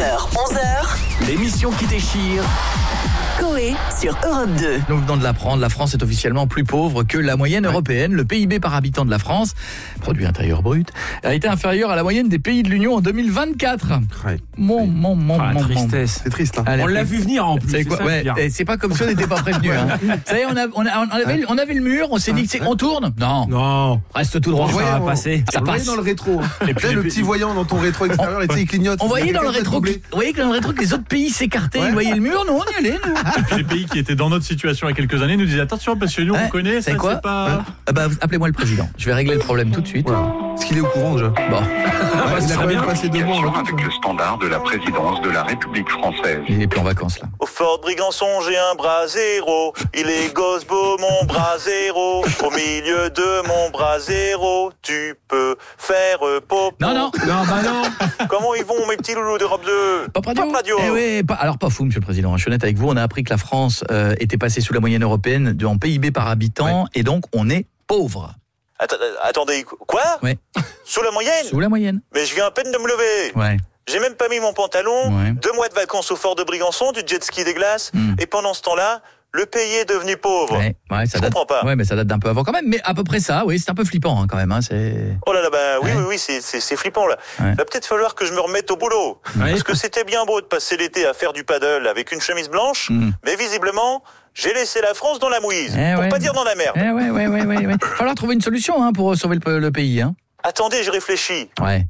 8h, 11h. L'émission qui déchire. Coé sur Europe 2. Nous venons de l'apprendre, la France est officiellement plus pauvre que la moyenne européenne. Le PIB par habitant de la France, produit intérieur brut, a été inférieur à la moyenne des pays de l'Union en 2024. Ouais. Tristesse. C'est triste. Hein. Allez, On l'a vu venir en plus. c'est quoi, ça, ouais, le pire. et c'est pas comme si on n'était pas prévenu. Hein. Vous savez, on avait le mur, on s'est dit on tourne. Non, Non. reste tout droit. Ça va passer. Ça On le voyait passe. dans le rétro. Et puis, Le petit voyant dans ton rétro extérieur, il clignote. On voyait dans le rétro, doublé. vous voyez que dans le rétro que les autres pays s'écartaient. Vous voyez le mur, nous on y allait. Nous. Et puis les pays qui étaient dans notre situation il y a quelques années nous disaient attention parce que nous on connaît, ça c'est quoi c'est pas... Appelez-moi le président. Je vais régler le problème tout de suite. Voilà. Est-ce qu'il est au courant déjà? Bon, Il a quand même passé 2 mois en avec le standard de la présidence de la République française. il est plus en vacances là. Au Fort Brigançon, j'ai un bras zéro. Il est gosbo, mon bras zéro. Au milieu de mon bras zéro, tu peux faire popo. Non. Comment ils vont, mes petits loulous d'Europe 2? Pop Radio. Pop Eh oui, alors pas fou, monsieur le président. Je suis honnête avec vous. On a appris que la France était passée sous la moyenne européenne en PIB par habitant, et donc on est pauvre. Attendez, quoi? Ouais. Sous la moyenne? Sous la moyenne. Mais je viens à peine de me lever. Ouais. J'ai même pas mis mon pantalon. Ouais. 2 mois de vacances au Fort de Brigançon, du jet ski des glaces. Mm. Et pendant ce temps-là, le pays est devenu pauvre. Ouais, ça Je date. comprends pas. Ouais, mais ça date d'un peu avant quand même. Mais à peu près ça. Oui, c'est un peu flippant hein, quand même. Hein, c'est. Oh là là, Ouais. oui, c'est flippant là. Ouais. Il va peut-être falloir que je me remette au boulot. Ouais. Parce que c'était bien beau de passer l'été à faire du paddle avec une chemise blanche, mais visiblement, j'ai laissé la France dans la mouise. Eh pour ouais. pas dire dans la merde. Ouais. Falloir trouver une solution hein, pour sauver le pays. Hein. Attendez, j'ai réfléchi. Ouais.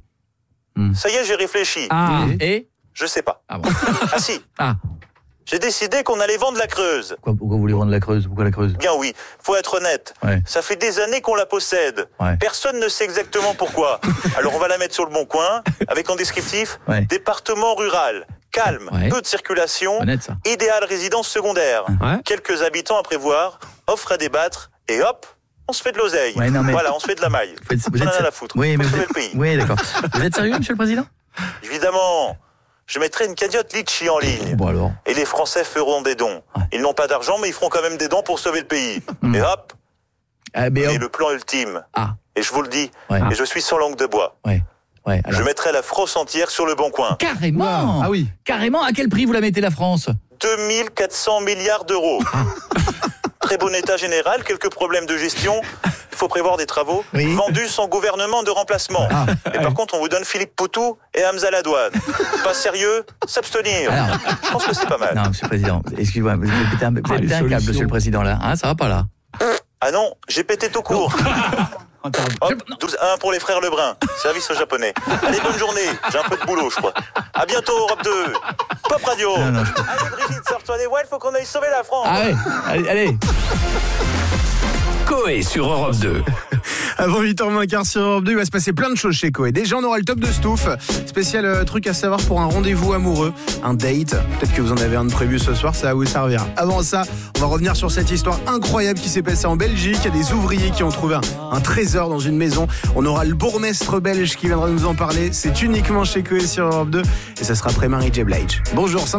Ça y est, j'ai réfléchi. Ah. Et Je sais pas. ah bon. Ah si, Ah. j'ai décidé qu'on allait vendre la Creuse. Pourquoi vous voulez vendre la Creuse? Pourquoi la Creuse? Bien oui, faut être honnête. Ouais. Ça fait des années qu'on la possède. Ouais. Personne ne sait exactement pourquoi. Alors on va la mettre sur le bon coin, avec en descriptif, Ouais. département rural, calme, Ouais. peu de circulation, Honnête ça. idéal résidence secondaire. Ouais. Quelques habitants à prévoir, offre à débattre, et hop, on se fait de l'oseille. Ouais, non, mais- Voilà, on se fait de la maille. Vous On en a à foutre. Oui, mais Faut vous sauver êtes... le pays. Oui, d'accord. Vous êtes sérieux, monsieur le président? Évidemment, je mettrai une cagnotte litchi en ligne. Bon alors. Et les Français feront des dons. Ouais. Ils n'ont pas d'argent, mais ils feront quand même des dons pour sauver le pays. Et hop, Mais et le plan ultime. Ah. Et je vous le dis, Ouais. et je suis sans langue de bois. Ouais. Alors. Je mettrai la France entière sur le bon coin. Carrément. Ah oui. Carrément. À quel prix vous la mettez la France? 2400 milliards d'euros. Très bon état général, quelques problèmes de gestion. Il faut prévoir des travaux. Oui. Vendu sans gouvernement de remplacement. Et par contre, on vous donne Philippe Poutou et Hamza Ladouane. Pas sérieux, s'abstenir. Alors. Je pense que c'est pas mal. Non, monsieur le président. Excusez-moi. Vous avez pété un les câble, solutions. monsieur le président là. Hein, ça va pas là. Ah non, j'ai pété tout court. Hop, 12-1 pour les frères Lebrun. Service au japonais. Allez, bonne journée. J'ai un peu de boulot, je crois. À bientôt, Europe 2. Pop Radio. Non. Allez, Brigitte, sors-toi des voiles, faut qu'on aille sauver la France. Ah ouais. Allez. Coé sur Europe 2. Avant 8h15 sur Europe 2, il va se passer plein de choses chez Coé. Déjà, on aura le top de Stouff. Spécial truc à savoir pour un rendez-vous amoureux, un date. Peut-être que vous en avez un de prévu ce soir, ça va vous servir. Avant ça, on va revenir sur cette histoire incroyable qui s'est passée en Belgique. Il y a des ouvriers qui ont trouvé un trésor dans une maison. On aura le bourgmestre belge qui viendra nous en parler. C'est uniquement chez Coé sur Europe 2 et ça sera après Mary J. Blige. Bonjour,